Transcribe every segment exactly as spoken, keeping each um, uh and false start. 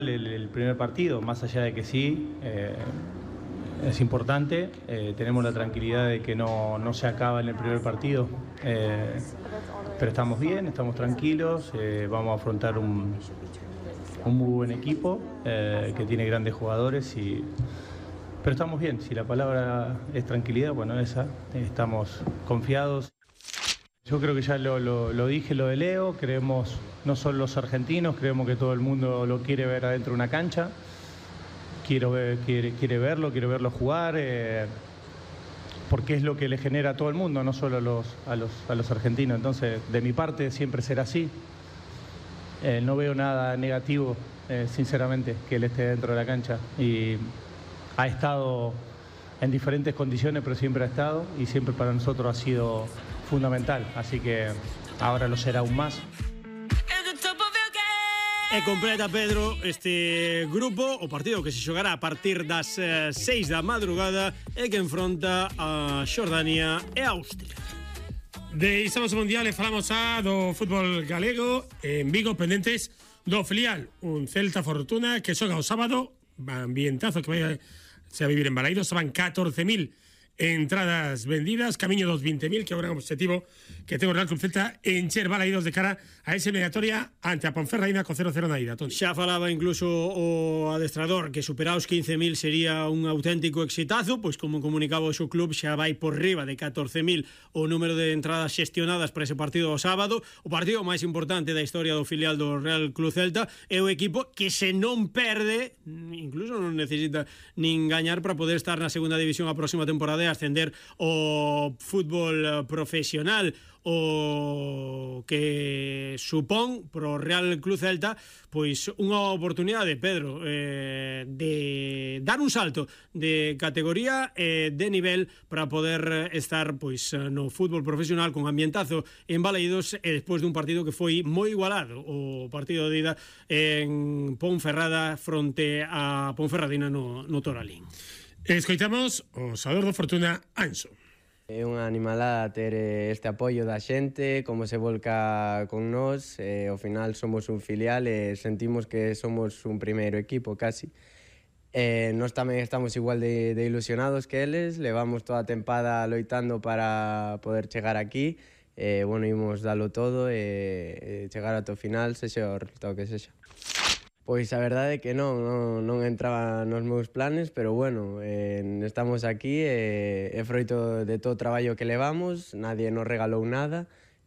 El, el primer partido, más allá de que sí, eh, es importante, eh, tenemos la tranquilidad de que no, no se acaba en el primer partido, eh, pero estamos bien, estamos tranquilos, eh, vamos a afrontar un, un muy buen equipo eh, que tiene grandes jugadores, y, pero estamos bien. Si la palabra es tranquilidad, bueno, esa, estamos confiados. Yo creo que ya lo, lo, lo dije, lo de Leo, creemos, no solo los argentinos, creemos que todo el mundo lo quiere ver adentro de una cancha, Quiero ver, quiere, quiere verlo, quiere verlo jugar, eh, porque es lo que le genera a todo el mundo, no solo a los, a los, a los argentinos. Entonces, de mi parte siempre será así. Eh, no veo nada negativo, eh, sinceramente, que él esté dentro de la cancha. Y ha estado en diferentes condiciones, pero siempre ha estado, y siempre para nosotros ha sido fundamental, así que ahora lo será aún más. E completa, Pedro, este grupo, o partido que se xogará a partir das eh, seis da madrugada e que enfronta a Xordania e a Austria. Deixamos o Mundial e falamos a do fútbol galego en Vigo, pendentes do filial, un Celta Fortuna que xoga o sábado, ambientazo que vai a, se a vivir en Balaidos, van catorce mil entradas vendidas, camiño dos veinte mil, que é o gran objetivo que ten o Real Club Celta, encher Balaidos de cara a esa eliminatoria ante a Ponferradina co cero cero na ida, Toni. Xa falaba incluso o adestrador que superar os quince mil sería un auténtico exitazo, pois como comunicaba o seu club, xa vai por riba de catorce mil o número de entradas xestionadas para ese partido do sábado, o partido máis importante da historia do filial do Real Club Celta, é o equipo que se non perde, incluso non necesita nin gañar para poder estar na segunda división a próxima temporada e ascender o fútbol profesional, o que supón pro Real Club Celta pois unha oportunidade, Pedro, eh, de dar un salto de categoría e eh, de nivel para poder estar pois no fútbol profesional con ambientazo en Balaidos, e despois dun partido que foi moi igualado, o partido de ida en Ponferrada fronte a Ponferradina no, no Toralín. Escoitamos o xogador do Fortuna, Anxo. É unha animalada ter este apoio da xente, como se volca con nós, e ao final somos un filial e sentimos que somos un primeiro equipo casi. E nós tamén estamos igual de, de ilusionados que eles, levamos toda a tempada loitando para poder chegar aquí, e bueno, imos dalo todo e, e chegar ata o final, sexa o resultado que sexa. Pois a verdade é que non, non, non entraba nos meus planes, pero bueno, eh, estamos aquí e é froito de todo o traballo que levamos, nadie nos regalou nada,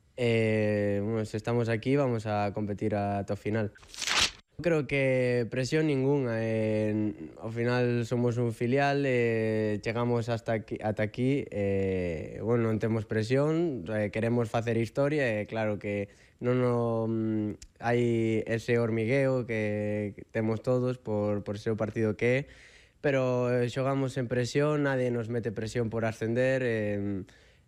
e bueno, se estamos aquí vamos a competir ata o final. Creo que presión ninguna, eh, ao final somos un filial, eh, chegamos hasta aquí, ata aquí, eh, bueno, non temos presión, eh, queremos facer historia, e eh, claro que non no, hai ese hormigueo que temos todos por, por ser o partido que é, pero eh, xogamos en presión, nadie nos mete presión por ascender, eh,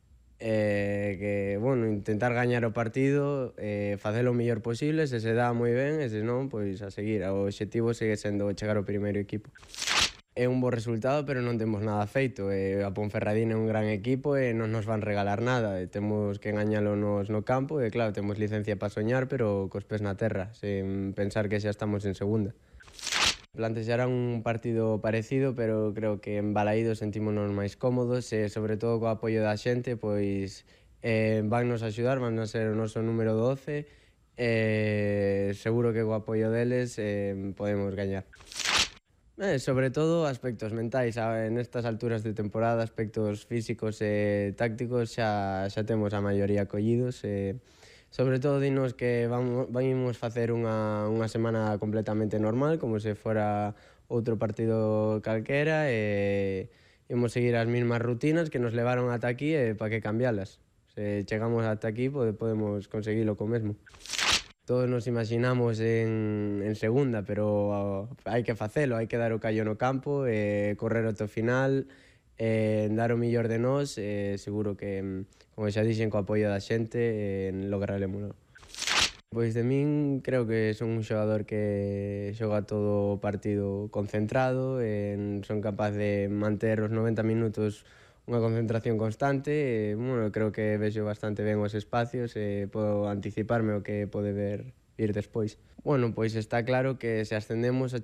eh, que, bueno, intentar gañar o partido, eh, facelo o mellor posible, se se dá moi ben, e se non, pois a seguir. O obxectivo segue sendo chegar ao primeiro equipo. É un bo resultado, pero non temos nada feito. Eh, a Ponferradina é un gran equipo e non nos van regalar nada. E temos que gañalo nos no campo, e claro, temos licencia para soñar, pero cos pés na terra, sen pensar que xa estamos en segunda. Plantexará un partido parecido, pero creo que en Balaidos sentímonos máis cómodos e sobre todo co apoio da xente, pois eh, van nos axudar, van a ser o noso número doce e seguro que co apoio deles eh, podemos gañar. Eh, sobre todo aspectos mentais, en estas alturas de temporada, aspectos físicos e tácticos xa, xa temos a maioría collidos e sobre todo dinos que vamos, vamos facer unha, unha semana completamente normal, como se fora outro partido calquera, e imos seguir as mesmas rutinas que nos levaron ata aquí, e para que cambialas. Se chegamos ata aquí, podemos conseguilo co mesmo. Todos nos imaginamos en, en segunda, pero hai que facelo, hai que dar o callo no campo, e correr ata o final, e dar o millor de nós, e seguro que, como xa dixen, co apoio da xente, e lograremos. Pois de min creo que son un xogador que xoga todo o partido concentrado, e son capaz de manter os noventa minutos unha concentración constante, e, bueno, creo que vexo bastante ben os espacios e podo anticiparme o que pode ver ir despois. Bueno, pois está claro que se ascendemos